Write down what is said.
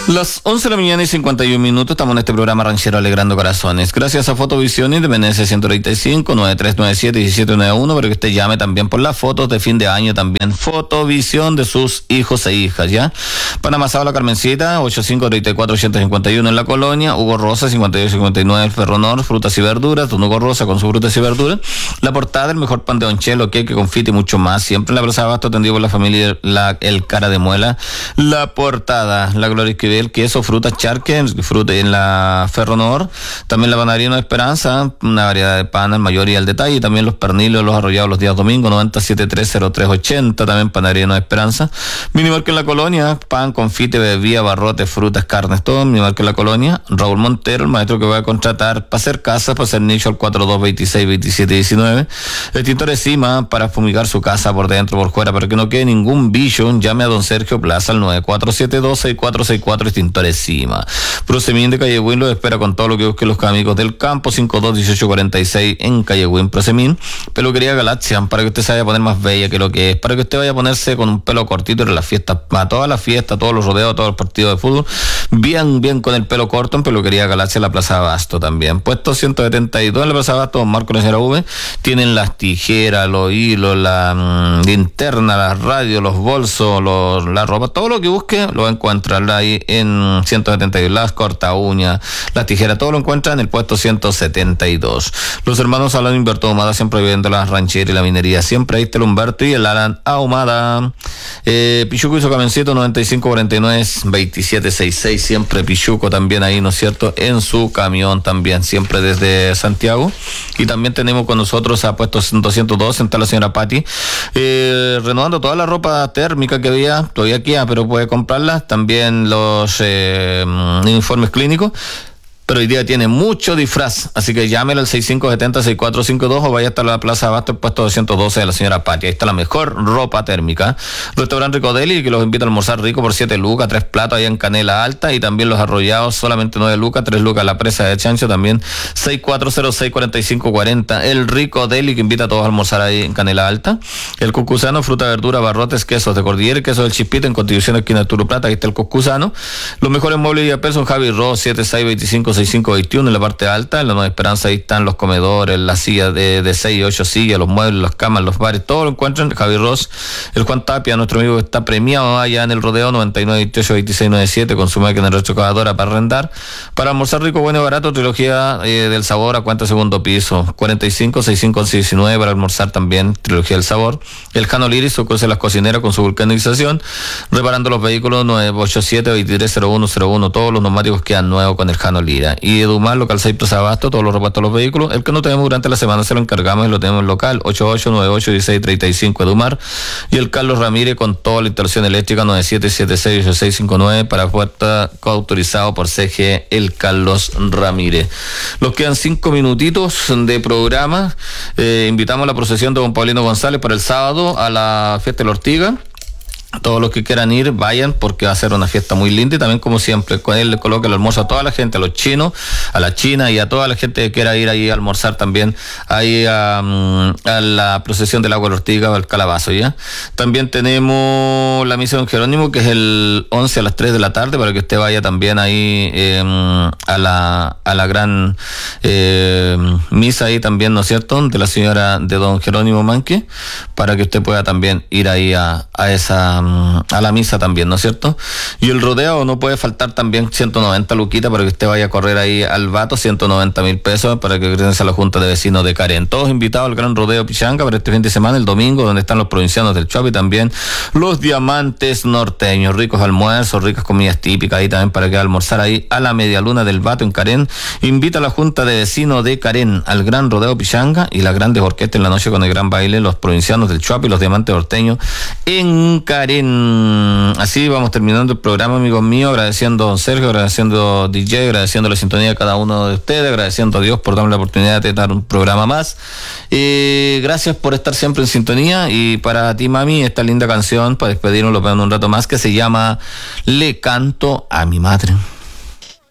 Las 11 de la mañana y 51 minutos estamos en este programa ranchero alegrando corazones. Gracias a Fotovisión Independencia 135 9397 1791 para que usted llame también por las fotos de fin de año también. Fotovisión de sus hijos e hijas, ¿ya? Panamá Sábado La Carmencita 8534-851 en la Colonia. Hugo Rosa 5859 el Ferronor, frutas y verduras. Don Hugo Rosa con sus frutas y verduras. La Portada, el mejor pan de Onchelo, queque, confite y mucho más. Siempre en la Plaza Abasto atendido por la familia El Cara de Muela. La Portada, la Gloria Esquivel, queso, frutas charque, fruta en la Ferronor, también la panadería No Esperanza, una variedad de pan al mayor y al detalle, y también los pernillos, los arrollados los días domingos, 90730380, también panadería No Esperanza, Minimarket en la Colonia, pan, confite, bebida, barrotes, frutas, carnes, todo, Minimarket en la Colonia, Raúl Montero, el maestro que va a contratar para hacer casas, para hacer nicho al 42262719, extintores Cima para fumigar su casa por dentro, por fuera, para que no quede ningún bicho, llame a don Sergio Plaza al 94726464 extintores Cima. Prosemin de Callehuín lo espera con todo lo que busquen los amigos del campo, 521846 en Callehuín. Prosemin, peluquería Galaxia, para que usted se vaya a poner más bella que lo que es, para que usted vaya a ponerse con un pelo cortito en la fiesta, a todas las fiestas, todos los rodeos, todos los partidos de fútbol, bien con el pelo corto en peluquería Galaxia en la Plaza Abasto también. Puesto 172 en la Plaza Abasto, Marco Señora V, tienen las tijeras, los hilos, la linterna, las radios, los bolsos, la ropa, todo lo que busque lo va a encontrar ahí en 172, las corta uñas, las tijeras, todo lo encuentra en el puesto 172. Los hermanos Alan Humberto Ahumada, siempre viviendo la ranchera y la minería, siempre ahí está el Humberto y el Alan Ahumada. Pichuco hizo Camencito 9549-2766, siempre Pichuco también ahí, ¿no es cierto? En su camión también, siempre desde Santiago. Y también tenemos con nosotros a puesto 202, está la señora Patti, renovando toda la ropa térmica que había, todavía queda, pero puede comprarla. También los informes clínicos, pero hoy día tiene mucho disfraz, así que llámelo al 6570-6452 o vaya hasta la Plaza Abasto, el puesto 212 de la señora Patti. Ahí está la mejor ropa térmica. Restaurante Rico Deli, que los invita a almorzar rico por 7 lucas, 3 platos allá en Canela Alta, y también los arrollados solamente 9 lucas, 3 lucas la presa de chancho también, 6406-4540. El Rico Deli, que invita a todos a almorzar ahí en Canela Alta. El Cuscusano, fruta, verdura, barrotes, quesos de Cordillera, queso del Chispita en Constitución esquina de Turo Plata. Ahí está el Cuscusano. Los mejores muebles y a peso en Javi Ross, 7625 6521 en la parte alta. En la Nueva Esperanza ahí están los comedores, las sillas de 6 y 8 sillas, los muebles, las camas, los bares, todo lo encuentran en Javi Ross. El Juan Tapia, nuestro amigo que está premiado allá en el rodeo, 99282697, con su máquina retrocavadora para arrendar. Para almorzar rico, bueno y barato, trilogía del sabor a cuenta segundo piso, 456519 para almorzar también, trilogía del sabor. El Jano Liris, su cosa de las cocineras con su vulcanización, reparando los vehículos, 987-230101, todos los neumáticos quedan nuevos con el Jano Liris. Y Edumar, local 6 Plaza Abasto, todos los repuestos de los vehículos. El que no tenemos durante la semana se lo encargamos y lo tenemos en local, 88981635 Edumar. Y el Carlos Ramírez con toda la instalación eléctrica, 97768659 para puerta coautorizado por CG el Carlos Ramírez. Nos quedan 5 minutitos de programa. Invitamos a la procesión de don Paulino González para el sábado a la fiesta de la Ortiga. Todos los que quieran ir, vayan, porque va a ser una fiesta muy linda. Y también, como siempre, con él le coloca el almuerzo a toda la gente, a los chinos, a la china y a toda la gente que quiera ir ahí a almorzar también, ahí a la procesión del agua de la Ortiga o el calabazo, ¿ya? También tenemos la misa de don Jerónimo, que es el 11 a las 3 de la tarde, para que usted vaya también ahí a la gran misa ahí también, ¿no es cierto?, de la señora de don Jerónimo Manque, para que usted pueda también ir ahí a la misa también, ¿no es cierto? Y el rodeo no puede faltar también, 190 luquitas para que usted vaya a correr ahí al Vato, 190,000 pesos para que pertenezca a la Junta de Vecinos de Carén. Todos invitados al gran rodeo Pichanga para este fin de semana, el domingo, donde están los provincianos del Chuapi y también los diamantes norteños, ricos almuerzos, ricas comidas típicas ahí también para que almorzar ahí a la media luna del Vato en Carén. Invita a la Junta de Vecinos de Carén al gran rodeo Pichanga y las grandes orquestas en la noche con el gran baile, los provincianos del Chuapi y los diamantes norteños en Carén. Así vamos terminando el programa, amigos míos, agradeciendo a don Sergio, agradeciendo a DJ, agradeciendo la sintonía de cada uno de ustedes, agradeciendo a Dios por darme la oportunidad de dar un programa más. Gracias por estar siempre en sintonía, y para ti, mami, esta linda canción para despedirnos, lo vemos un rato más, que se llama Le canto a mi madre.